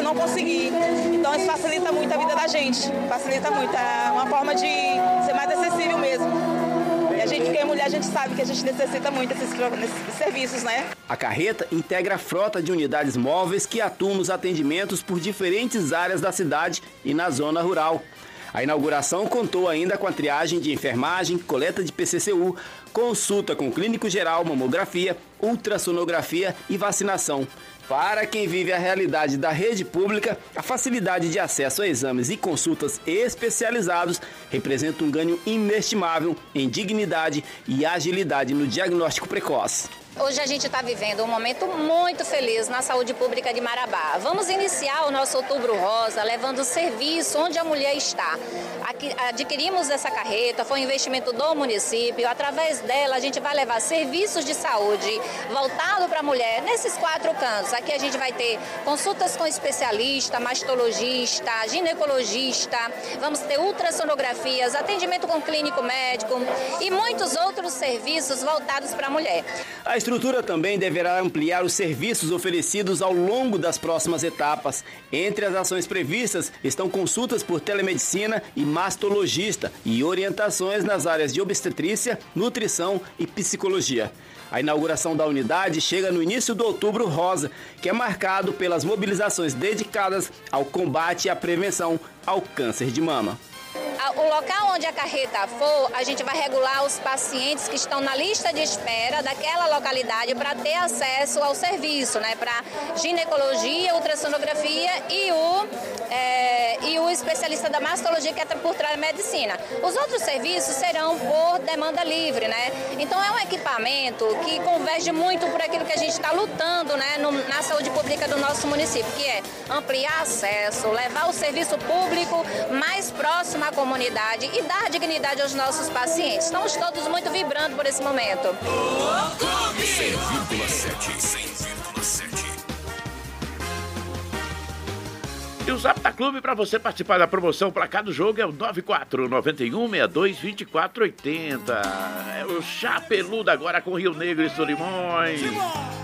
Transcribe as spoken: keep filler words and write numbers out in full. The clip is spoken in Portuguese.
não conseguir. Então isso facilita muito a vida da gente, facilita muito, é uma forma de ser mais acessível mesmo. E a gente que é mulher, a gente sabe que a gente necessita muito desses, desses serviços, né? A carreta integra a frota de unidades móveis que atuam nos atendimentos por diferentes áreas da cidade e na zona rural. A inauguração contou ainda com a triagem de enfermagem, coleta de P C C U, consulta com clínico geral, mamografia, ultrassonografia e vacinação. Para quem vive a realidade da rede pública, a facilidade de acesso a exames e consultas especializados representa um ganho inestimável em dignidade e agilidade no diagnóstico precoce. Hoje a gente está vivendo um momento muito feliz na saúde pública de Marabá. Vamos iniciar o nosso Outubro Rosa levando serviço onde a mulher está. Aqui, adquirimos essa carreta, foi um investimento do município. Através dela a gente vai levar serviços de saúde voltado para a mulher nesses quatro cantos. Aqui a gente vai ter consultas com especialista, mastologista, ginecologista, vamos ter ultrassonografias, atendimento com clínico médico e muitos outros serviços voltados para a mulher. A estrutura também deverá ampliar os serviços oferecidos ao longo das próximas etapas. Entre as ações previstas estão consultas por telemedicina e mastologista e orientações nas áreas de obstetrícia, nutrição e psicologia. A inauguração da unidade chega no início do Outubro Rosa, que é marcado pelas mobilizações dedicadas ao combate e à prevenção ao câncer de mama. O local onde a carreta for, a gente vai regular os pacientes que estão na lista de espera daquela localidade para ter acesso ao serviço, né? Para ginecologia, ultrassonografia e o, é, e o especialista da mastologia, que é por telemedicina. Os outros serviços serão por demanda livre, né? Então é um equipamento que converge muito por aquilo que a gente está lutando, né? No, na saúde pública do nosso município, que é ampliar acesso, levar o serviço público mais próximo à comunidade e dar dignidade aos nossos pacientes. Estamos todos muito vibrando por esse momento. cem vírgula sete. E o Zap da Clube para você participar da promoção para cá do jogo é o nove quatro nove um, seis dois, dois quatro oito zero. É o Chá Peludo agora com Rio Negro e Solimões.